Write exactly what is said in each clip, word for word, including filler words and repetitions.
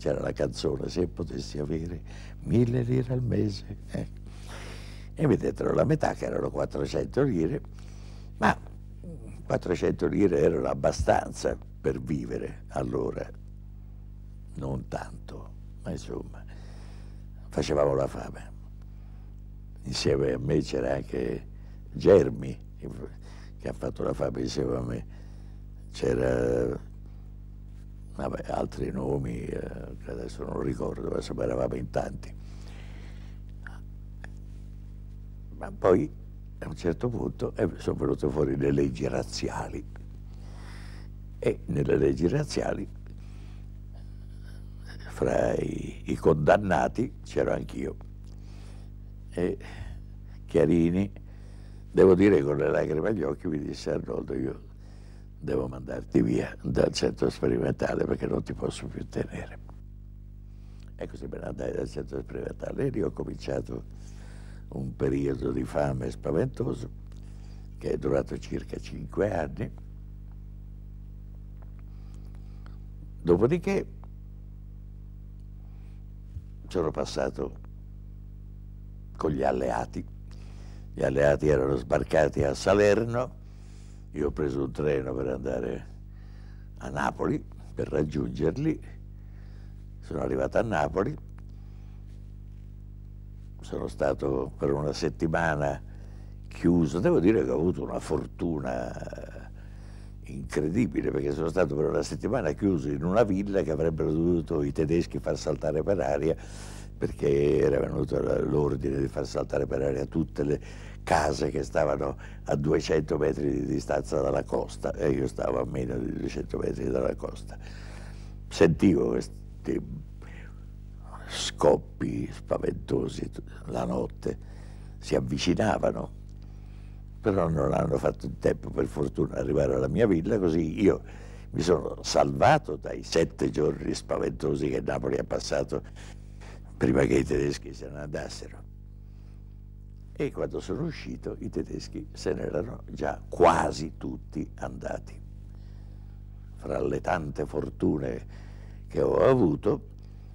c'era la canzone Se potessi avere mille lire al mese, eh. E mi dettero la metà, che erano quattrocento lire, ma quattrocento lire erano abbastanza per vivere allora, non tanto, ma insomma, facevamo la fame. Insieme a me c'era anche Germi, che ha fatto la fame insieme a me, c'era vabbè, altri nomi eh, che adesso non ricordo, ma insomma eravamo in tanti. Ma poi a un certo punto eh, sono venute fuori le leggi razziali, e nelle leggi razziali fra i, i condannati c'ero anch'io. E Chiarini, devo dire con le lacrime agli occhi, mi disse: Arnoldo, io devo mandarti via dal centro sperimentale perché non ti posso più tenere. E così me ne andai dal centro sperimentale e lì ho cominciato un periodo di fame spaventoso che è durato circa cinque anni. Dopodiché sono passato con gli alleati. Gli alleati erano sbarcati a Salerno, io ho preso un treno per andare a Napoli, per raggiungerli. Sono arrivato a Napoli, sono stato per una settimana chiuso. Devo dire che ho avuto una fortuna incredibile, perché sono stato per una settimana chiuso in una villa che avrebbero dovuto i tedeschi far saltare per aria, perché era venuto l'ordine di far saltare per aria tutte le case che stavano a duecento metri di distanza dalla costa, e io stavo a meno di duecento metri dalla costa. Sentivo questi scoppi spaventosi la notte, si avvicinavano, però non hanno fatto in tempo, per fortuna, arrivare alla mia villa, così io mi sono salvato dai sette giorni spaventosi che Napoli ha passato prima che i tedeschi se ne andassero. E quando sono uscito i tedeschi se ne erano già quasi tutti andati. Fra le tante fortune che ho avuto,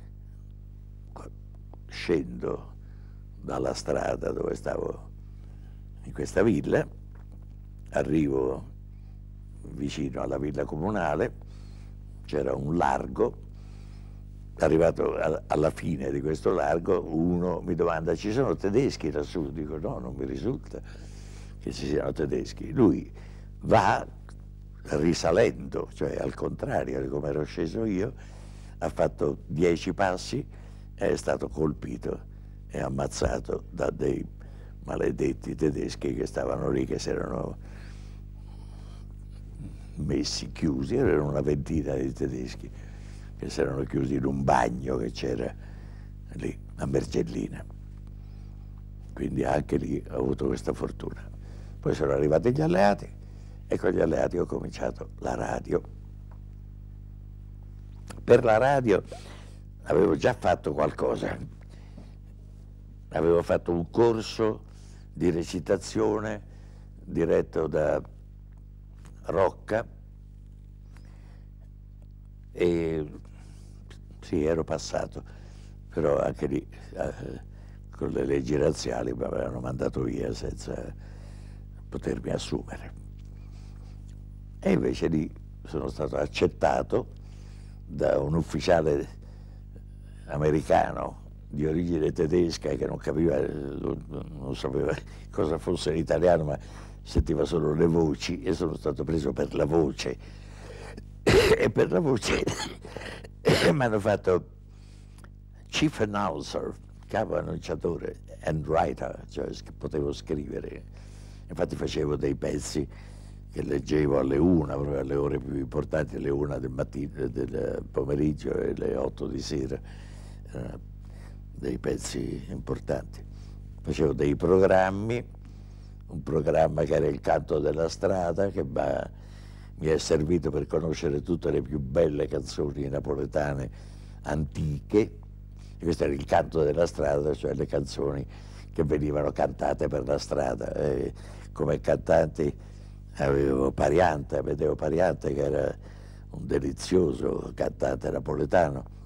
scendo dalla strada dove stavo in questa villa, arrivo vicino alla villa comunale, c'era un largo. Arrivato alla fine di questo largo, uno mi domanda: ci sono tedeschi lassù? Dico: no, non mi risulta che ci siano tedeschi. Lui va risalendo, cioè al contrario di come ero sceso io, ha fatto dieci passi e è stato colpito e ammazzato da dei maledetti tedeschi che stavano lì, che si erano messi chiusi. Erano una ventina di tedeschi che si erano chiusi in un bagno che c'era lì a Mergellina. Quindi anche lì ho avuto questa fortuna. Poi sono arrivati gli alleati e con gli alleati ho cominciato la radio. Per la radio avevo già fatto qualcosa, avevo fatto un corso di recitazione diretto da Rocca, e sì, ero passato, però anche lì eh, con le leggi razziali mi avevano mandato via senza potermi assumere. E invece lì sono stato accettato da un ufficiale americano di origine tedesca che non capiva, non sapeva cosa fosse l'italiano, ma sentiva solo le voci, e sono stato preso per la voce. E per la voce mi hanno fatto chief announcer, capo annunciatore, and writer, cioè potevo scrivere. Infatti facevo dei pezzi che leggevo alle una, proprio alle ore più importanti, alle una del mattino, del pomeriggio e alle otto di sera, eh, dei pezzi importanti. Facevo dei programmi, un programma che era Il canto della strada, che va mi è servito per conoscere tutte le più belle canzoni napoletane antiche. E questo era il canto della strada, cioè le canzoni che venivano cantate per la strada. E come cantanti avevo Pariante, Amedeo Pariante, che era un delizioso cantante napoletano,